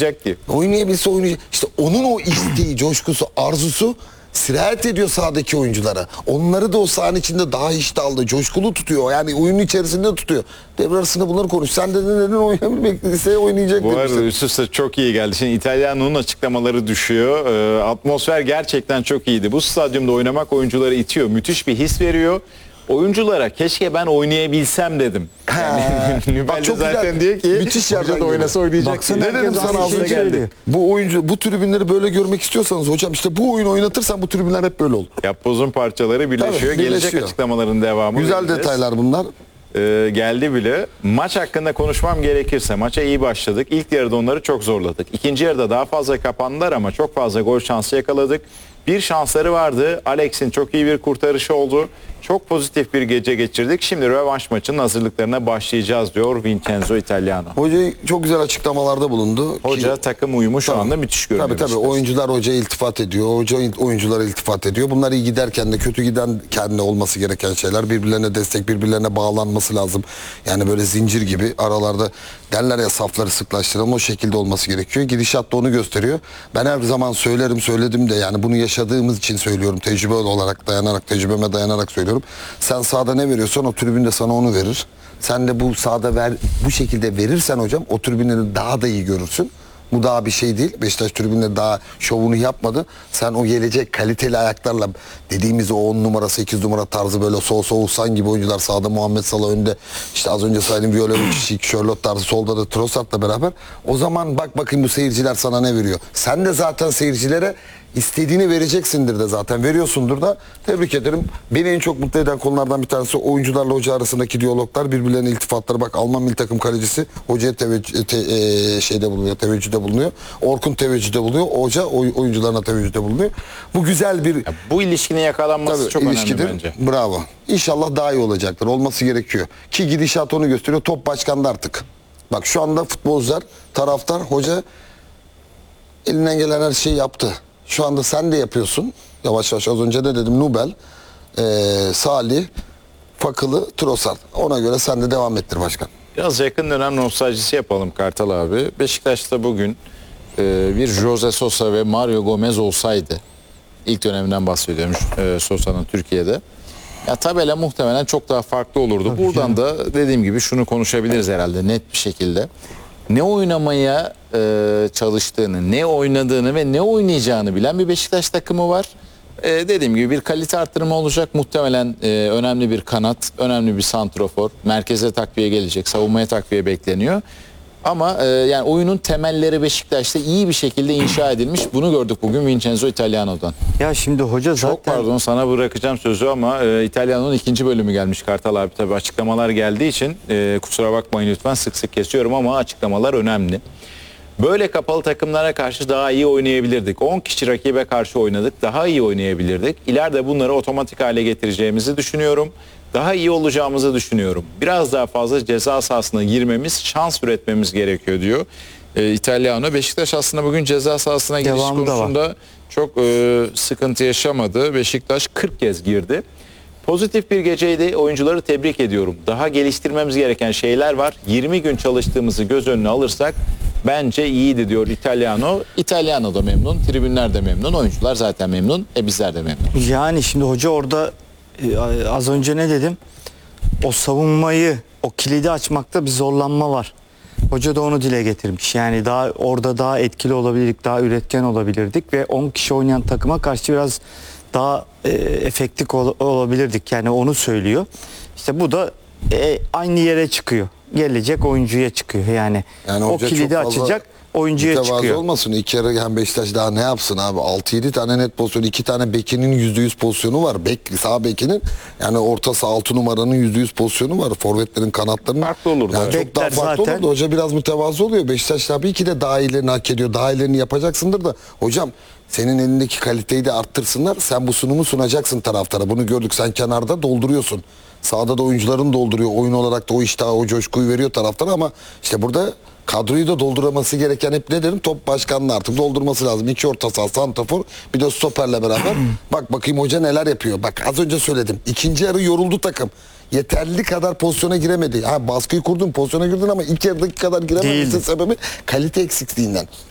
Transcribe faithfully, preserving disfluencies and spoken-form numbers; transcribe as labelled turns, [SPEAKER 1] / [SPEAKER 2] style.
[SPEAKER 1] oynayacak ki?
[SPEAKER 2] Oynayabilse oynayacak. İşte onun o isteği, coşkusu, arzusu sirayet ediyor sahadaki oyunculara. Onları da o sahanın içinde daha iştahlı, coşkulu tutuyor. Yani oyunun içerisinde tutuyor. Devre arasında bunları konuş. Sen de neden oynayabilmek liseye oynayacak
[SPEAKER 1] Bu arada
[SPEAKER 2] demiştin.
[SPEAKER 1] üst üste çok iyi geldi. Şimdi İtalyano'nun açıklamaları düşüyor. Ee, atmosfer gerçekten çok iyiydi. Bu stadyumda oynamak oyuncuları itiyor. Müthiş bir his veriyor. Oyunculara keşke ben oynayabilsem dedim. Yani, Nübel de zaten diyor ki
[SPEAKER 2] müthiş
[SPEAKER 1] hoca da oynasa oynayacak.
[SPEAKER 3] Baksana,
[SPEAKER 1] diye.
[SPEAKER 2] Ne dedim
[SPEAKER 3] herkes
[SPEAKER 2] sana
[SPEAKER 3] aynı
[SPEAKER 2] az
[SPEAKER 3] şeyi
[SPEAKER 2] önce?
[SPEAKER 3] söylüyor.
[SPEAKER 2] Bu oyuncu, bu tribünleri böyle görmek istiyorsanız hocam işte bu oyunu oynatırsan bu tribünler hep böyle olur.
[SPEAKER 1] Yapbozun parçaları birleşiyor.
[SPEAKER 2] Tabii,
[SPEAKER 1] Gelecek
[SPEAKER 2] birleşiyor.
[SPEAKER 1] açıklamaların devamı.
[SPEAKER 2] Güzel
[SPEAKER 1] vereceğiz.
[SPEAKER 2] detaylar bunlar.
[SPEAKER 1] Ee, geldi bile. Maç hakkında konuşmam gerekirse maça iyi başladık. İlk yarıda onları çok zorladık. İkinci yarıda daha fazla kapandılar ama çok fazla gol şansı yakaladık. Bir şansları vardı. Alex'in çok iyi bir kurtarışı oldu. Çok pozitif bir gece geçirdik. Şimdi rövanş maçının hazırlıklarına başlayacağız diyor Vincenzo Italiano.
[SPEAKER 2] Hoca çok güzel açıklamalarda bulundu.
[SPEAKER 1] Hoca
[SPEAKER 2] Ki-
[SPEAKER 1] takım uyumu şu
[SPEAKER 2] Tabii.
[SPEAKER 1] anda müthiş görünüyor.
[SPEAKER 2] Tabii tabii
[SPEAKER 1] Beşiktaş.
[SPEAKER 2] oyuncular hocaya iltifat ediyor. Hoca oyunculara iltifat ediyor. Bunlar iyi giderken de kötü giden kendine olması gereken şeyler. Birbirlerine destek, birbirlerine bağlanması lazım. Yani böyle zincir gibi aralarda derler ya safları sıklaştıralım, o şekilde olması gerekiyor. Gidişat da onu gösteriyor. Ben her zaman söylerim söyledim de yani bunu yaşadığımız için söylüyorum. Tecrübe olarak dayanarak, tecrübeme dayanarak söylüyorum. Sen sahada ne veriyorsan o tribün de sana onu verir. Sen de bu sahada ver, bu şekilde verirsen hocam o tribünleri daha da iyi görürsün. Bu daha bir şey değil. Beşiktaş tribünleri daha şovunu yapmadı. Sen o gelecek kaliteli ayaklarla dediğimiz o on numara sekiz numara tarzı böyle sol Oğuzhan gibi oyuncular sağda Muhammed Salah önde. İşte az önce saydığım Viola Charlotte tarzı solda da Trossard'la beraber. O zaman bak bakayım bu seyirciler sana ne veriyor. Sen de zaten seyircilere istediğini vereceksindir de zaten veriyorsundur da tebrik ederim. Beni en çok mutlu eden konulardan bir tanesi oyuncularla hoca arasındaki diyaloglar, birbirlerine iltifatları. Bak Alman milli takım kalecisi hocaya teveccüh, te, e, şeyde bulunuyor, teveccühde bulunuyor. Orkun teveccühde bulunuyor. Hoca oy, oyuncularına teveccühde bulunuyor. Bu güzel bir
[SPEAKER 1] Ya bu ilişkinin yakalanması
[SPEAKER 2] tabii,
[SPEAKER 1] çok
[SPEAKER 2] ilişkidir.
[SPEAKER 1] önemli bence.
[SPEAKER 2] Bravo. İnşallah daha iyi olacaktır. Olması gerekiyor. Ki gidişat onu gösteriyor. Top başkanda artık. Bak şu anda futbolcular, taraftar, hoca elinden gelen her şeyi yaptı. Şu anda sen de yapıyorsun. Yavaş yavaş az önce de dedim Nubel, ee, Salih, Fakılı, Trossard. Ona göre sen de devam ettir başkan.
[SPEAKER 1] Biraz yakın dönem nostaljisi yapalım Kartal abi. Beşiktaş'ta bugün e, bir Jose Sosa ve Mario Gomez olsaydı, ilk döneminden bahsediyorum e, Sosa'nın Türkiye'de. Ya tabela muhtemelen çok daha farklı olurdu.
[SPEAKER 3] Tabii
[SPEAKER 1] Buradan
[SPEAKER 3] canım.
[SPEAKER 1] da dediğim gibi şunu konuşabiliriz herhalde net bir şekilde. Ne oynamaya e, çalıştığını, ne oynadığını ve ne oynayacağını bilen bir Beşiktaş takımı var. E, dediğim gibi bir kalite arttırma olacak. Muhtemelen e, önemli bir kanat, önemli bir santrofor. Merkeze takviye gelecek, savunmaya takviye bekleniyor. Ama e, yani oyunun temelleri Beşiktaş'ta iyi bir şekilde inşa edilmiş. Bunu gördük bugün Vincenzo Italiano'dan.
[SPEAKER 3] Ya şimdi hoca zaten
[SPEAKER 1] Çok pardon sana bırakacağım sözü ama e, İtalyano'nun ikinci bölümü gelmiş Kartal abi. Tabii açıklamalar geldiği için e, kusura bakmayın lütfen sık sık kesiyorum ama açıklamalar önemli. Böyle kapalı takımlara karşı daha iyi oynayabilirdik. on kişi rakibe karşı oynadık. Daha iyi oynayabilirdik. İleride bunları otomatik hale getireceğimizi düşünüyorum. Daha iyi olacağımızı düşünüyorum. Biraz daha fazla ceza sahasına girmemiz, şans üretmemiz gerekiyor diyor e, İtalyano. Beşiktaş aslında bugün ceza sahasına giriş
[SPEAKER 3] Devamı da var.
[SPEAKER 1] konusunda çok e, sıkıntı yaşamadı. Beşiktaş kırk kez girdi. Pozitif bir geceydi. Oyuncuları tebrik ediyorum. Daha geliştirmemiz gereken şeyler var. yirmi gün çalıştığımızı göz önüne alırsak bence iyiydi diyor İtalyano. İtalyano da memnun, tribünler de memnun, oyuncular zaten memnun, e bizler de memnun.
[SPEAKER 3] yani şimdi hoca orada e, az önce ne dedim? O savunmayı, o kilidi açmakta bir zorlanma var. Hoca da onu dile getirmiş. Yani daha orada daha etkili olabilirdik, daha üretken olabilirdik ve on kişi oynayan takıma karşı biraz daha e, efektif ol, olabilirdik. Yani onu söylüyor. İşte bu da e, aynı yere çıkıyor. Gelecek oyuncuya çıkıyor. Yani,
[SPEAKER 2] Yani
[SPEAKER 3] o
[SPEAKER 2] hoca
[SPEAKER 3] kilidi
[SPEAKER 2] çok fazla
[SPEAKER 3] açacak oyuncuya
[SPEAKER 2] mütevazı
[SPEAKER 3] çıkıyor.
[SPEAKER 2] olmasın. İki yarı hem Beşiktaş daha ne yapsın abi? altı yedi tane net pozisyon, iki tane bekinin yüzde yüz pozisyonu var. Bek, sağ bekinin yani ortası altı numaranın yüzde yüz pozisyonu var. Forvetlerin, kanatlarının.
[SPEAKER 1] Farklı olurdu.
[SPEAKER 2] Yani çok
[SPEAKER 3] Bekler
[SPEAKER 2] daha farklı
[SPEAKER 3] zaten.
[SPEAKER 2] olurdu. Hoca biraz mütevazı oluyor. Beşiktaş tabii ki de daha iyilerini hak ediyor. Daha iyilerini yapacaksındır da hocam senin elindeki kaliteyi de arttırsınlar. Sen bu sunumu sunacaksın taraftara. Bunu gördük. Sen kenarda dolduruyorsun. Sağda da oyuncuların dolduruyor. Oyun olarak da o iştahı, o coşkuyu veriyor taraftara ama işte burada kadroyu da doldurması gereken hep ne derim? Top başkanlığı artık doldurması lazım. İki orta saha, santrafor, bir de stoperle beraber. Bak bakayım hoca neler yapıyor. Bak az önce söyledim. İkinci yarı yoruldu takım. Yeterli kadar pozisyona giremedi. Ha baskıyı kurdun, pozisyona girdin ama ilk yarıdaki kadar girememesi
[SPEAKER 3] Değildi.
[SPEAKER 2] sebebi kalite eksikliğinden.